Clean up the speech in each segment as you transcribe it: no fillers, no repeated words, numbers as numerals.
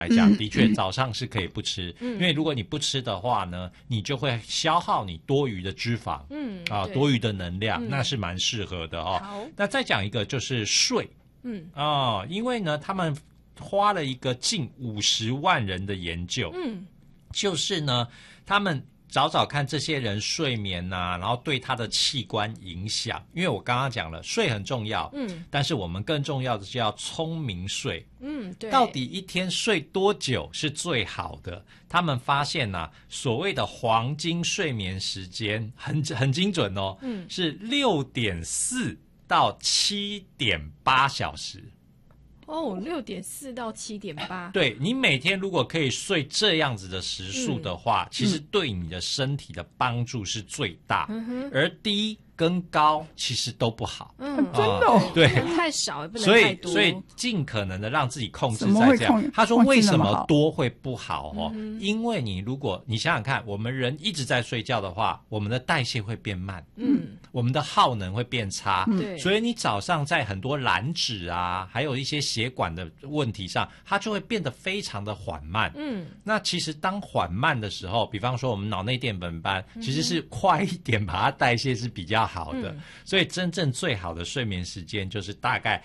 来讲，的确早上是可以不吃，因为如果你不吃的话呢，你就会消耗你多余的脂肪，多余的能量，那是蛮适合的哦。 好， 那再讲一个就是睡，因为呢，他们花了一个近50万人的研究，就是呢，他们找看这些人睡眠啊，然后对他的器官影响。因为我刚刚讲了，睡很重要，但是我们更重要的是要聪明睡。 对， 到底一天睡多久是最好的？他们发现啊，所谓的黄金睡眠时间很精准哦，是6.4到7.8小时。 6.4到7.8， 对，你每天如果可以睡这样子的时数的话，其实对你的身体的帮助是最大，而低跟高其实都不好。 真的哦， 对， 太少也不能太多， 所以尽可能的让自己控制在这样。他说为什么多会不好哦？因为如果你想想看，我们人一直在睡觉的话，我们的代谢会变慢，我们的耗能会变差，所以你早上在很多燃脂啊，还有一些血管的问题上，它就会变得非常的缓慢。那其实当缓慢的时候，比方说我们脑内淀粉斑，其实是快一点把它代谢是比较好的，所以真正最好的睡眠时间就是大概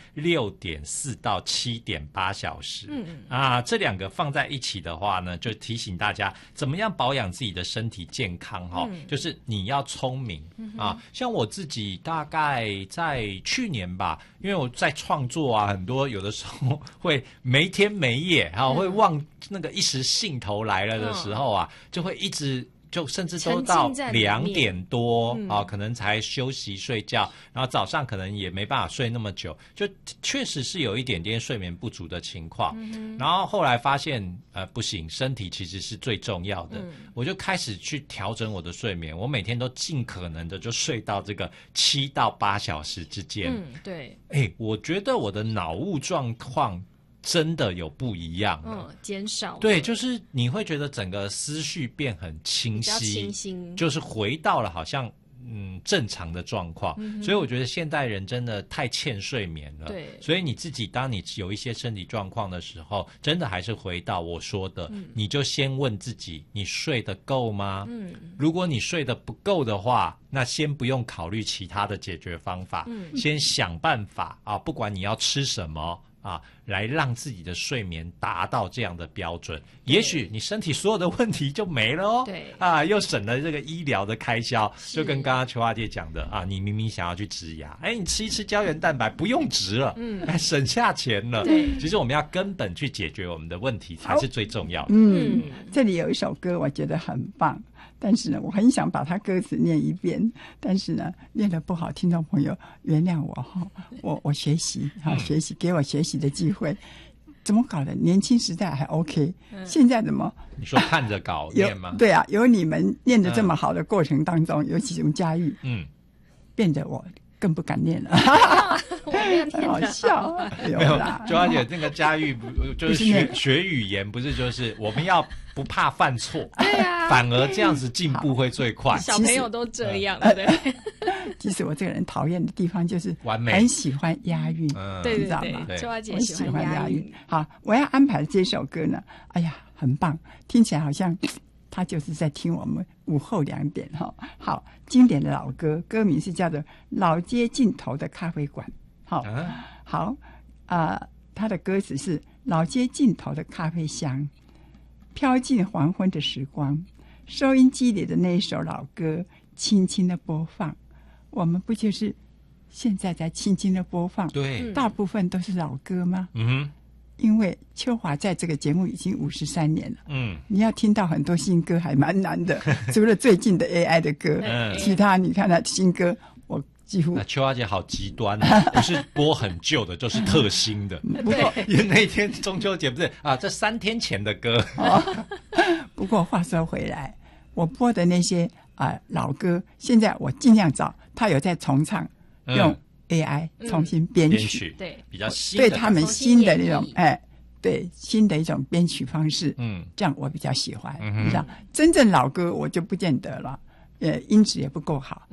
6.4到7.8小时。这两个放在一起的话呢，就提醒大家怎么样保养自己的身体健康就是你要聪明像我自己大概在去年吧，因为我在创作啊，很多有的时候会没天没夜会忘那个一时兴头来了的时候啊，就会一直就甚至都到2点多可能才休息睡觉，然后早上可能也没办法睡那么久，就确实是有一点点睡眠不足的情况。然后后来发现不行，身体其实是最重要的，我就开始去调整我的睡眠，我每天都尽可能的就睡到这个7到8小时之间。 对， 我觉得我的脑雾状况真的有不一样减少， 对，就是你会觉得整个思绪变很清晰， 比较清新， 就是回到了好像正常的状况。所以我觉得现代人真的太欠睡眠了。 对， 所以你自己当你有一些身体状况的时候，真的还是回到我说的，你就先问自己，你睡得够吗？如果你睡得不够的话，那先不用考虑其他的解决方法，先想办法不管你要吃什么来让自己的睡眠达到这样的标准，也许你身体所有的问题就没了哦。 对又省了这个医疗的开销，就跟刚刚邱阿姐讲的你明明想要去植牙，你吃一吃胶原蛋白不用植了，省下钱了。 对， 其实我们要根本去解决我们的问题才是最重要的。 这里有一首歌我觉得很棒，但是呢我很想把它歌词念一遍，但是呢念得不好，听众朋友原谅我我学习学习，给我学习的机会。怎么搞的？年轻时代还 OK，现在怎么？ 你说看着稿念吗？ 对啊，有你们念得这么好的过程当中，有几种佳玉，变得我更不敢念了。很好笑， 没有啦。周小姐那个佳玉就是学语言，不是就是我们要不怕犯错， 对啊， 反而这样子进步会最快。 小朋友都这样，对不对？ 其实我这个人讨厌的地方就是完美， 很喜欢押韵， 对你知道吗？ 周小姐我喜欢押韵。 好，我要安排的这首歌呢，哎呀，很棒，听起来好像他就是在听我们午后2点好，经典的老歌，歌名是叫做《老街尽头的咖啡馆》。好，他的歌词是：老街尽头的咖啡香，飘进黄昏的时光，收音机里的那一首老歌轻轻的播放。我们不就是现在在轻轻的播放？ 对， 大部分都是老歌吗？因为秋华在这个节目已经53年了，你要听到很多新歌还蛮难的，除了最近的 AI 的歌，其他你看他新歌，我几乎。 那邱阿姐好极端不是播很旧的，就是特新的。 不过因为那天中秋节不是这3天前的歌。 不过话说回来，我播的那些老歌，现在我尽量找他有在重唱，用 AI 重新编曲， 对， 比较新的， 对他们新的那种对新的一种编曲方式，这样我比较喜欢。你知道，真正老歌我就不见得了，音质也不够好，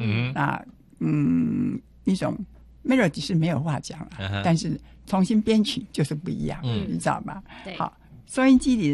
一种 melody 是没有话讲了，但是重新编曲就是不一样，你知道吗？好， 收音机里